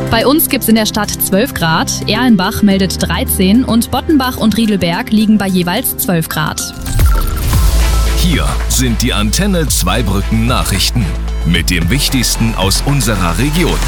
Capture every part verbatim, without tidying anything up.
Bei uns gibt es in der Stadt zwölf Grad, Erlenbach meldet dreizehn und Bottenbach und Riedelberg liegen bei jeweils zwölf Grad. Hier sind die Antenne Zweibrücken Nachrichten mit dem Wichtigsten aus unserer Region.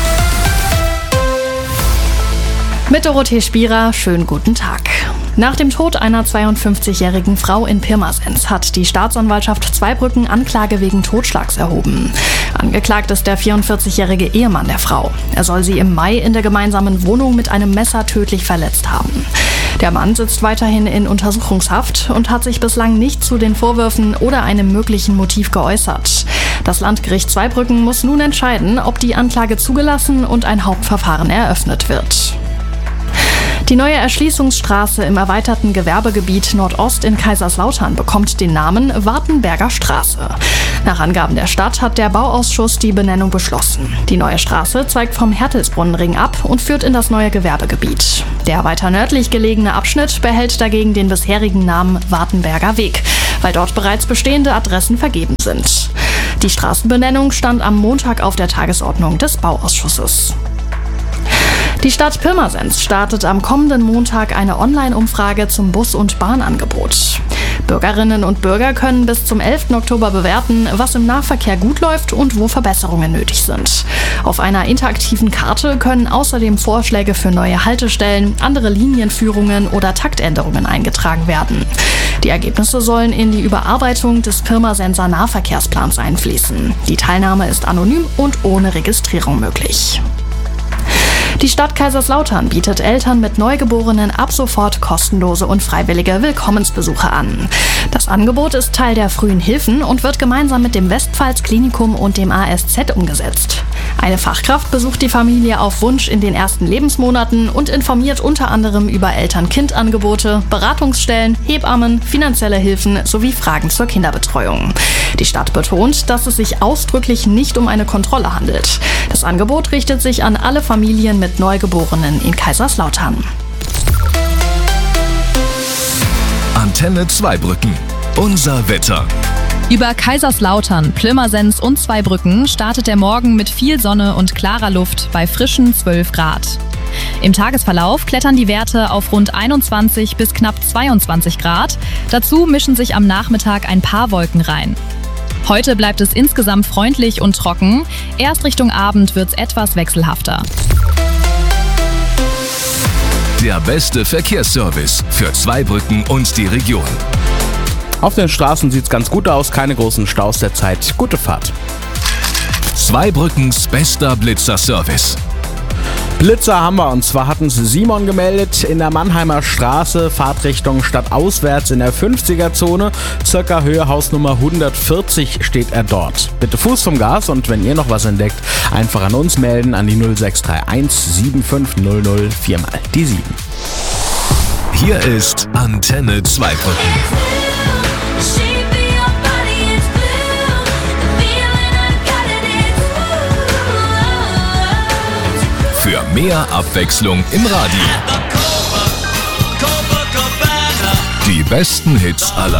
Mit Dorothee Spierer, schönen guten Tag. Nach dem Tod einer zweiundfünfzigjährigen Frau in Pirmasens hat die Staatsanwaltschaft Zweibrücken Anklage wegen Totschlags erhoben. Angeklagt ist der vierundvierzigjährige Ehemann der Frau. Er soll sie im Mai in der gemeinsamen Wohnung mit einem Messer tödlich verletzt haben. Der Mann sitzt weiterhin in Untersuchungshaft und hat sich bislang nicht zu den Vorwürfen oder einem möglichen Motiv geäußert. Das Landgericht Zweibrücken muss nun entscheiden, ob die Anklage zugelassen und ein Hauptverfahren eröffnet wird. Die neue Erschließungsstraße im erweiterten Gewerbegebiet Nordost in Kaiserslautern bekommt den Namen Wartenberger Straße. Nach Angaben der Stadt hat der Bauausschuss die Benennung beschlossen. Die neue Straße zeigt vom Hertelsbrunnenring ab und führt in das neue Gewerbegebiet. Der weiter nördlich gelegene Abschnitt behält dagegen den bisherigen Namen Wartenberger Weg, weil dort bereits bestehende Adressen vergeben sind. Die Straßenbenennung stand am Montag auf der Tagesordnung des Bauausschusses. Die Stadt Pirmasens startet am kommenden Montag eine Online-Umfrage zum Bus- und Bahnangebot. Bürgerinnen und Bürger können bis zum elften Oktober bewerten, was im Nahverkehr gut läuft und wo Verbesserungen nötig sind. Auf einer interaktiven Karte können außerdem Vorschläge für neue Haltestellen, andere Linienführungen oder Taktänderungen eingetragen werden. Die Ergebnisse sollen in die Überarbeitung des Pirmasenser Nahverkehrsplans einfließen. Die Teilnahme ist anonym und ohne Registrierung möglich. Die Stadt Kaiserslautern bietet Eltern mit Neugeborenen ab sofort kostenlose und freiwillige Willkommensbesuche an. Das Angebot ist Teil der frühen Hilfen und wird gemeinsam mit dem Westpfalz Klinikum und dem A S Z umgesetzt. Eine Fachkraft besucht die Familie auf Wunsch in den ersten Lebensmonaten und informiert unter anderem über Eltern-Kind-Angebote, Beratungsstellen, Hebammen, finanzielle Hilfen sowie Fragen zur Kinderbetreuung. Die Stadt betont, dass es sich ausdrücklich nicht um eine Kontrolle handelt. Das Angebot richtet sich an alle Familien mit Neugeborenen in Kaiserslautern. Antenne Zweibrücken. Unser Wetter. Über Kaiserslautern, Pirmasens und Zweibrücken startet der Morgen mit viel Sonne und klarer Luft bei frischen zwölf Grad. Im Tagesverlauf klettern die Werte auf rund einundzwanzig bis knapp zweiundzwanzig Grad. Dazu mischen sich am Nachmittag ein paar Wolken rein. Heute bleibt es insgesamt freundlich und trocken. Erst Richtung Abend wird's etwas wechselhafter. Der beste Verkehrsservice für Zweibrücken und die Region. Auf den Straßen sieht's ganz gut aus, keine großen Staus derzeit. Gute Fahrt. Zweibrückens bester Blitzer-Service. Blitzer haben wir, und zwar hatten sie Simon gemeldet in der Mannheimer Straße, Fahrtrichtung stadtauswärts in der fünfziger-Zone, circa Höhe Hausnummer hundertvierzig steht er dort. Bitte Fuß vom Gas, und wenn ihr noch was entdeckt, einfach an uns melden, an die null sechs drei eins sieben fünf null null vier mal die sieben. Hier ist Antenne Zweibrücken. Für mehr Abwechslung im Radio. Die besten Hits aller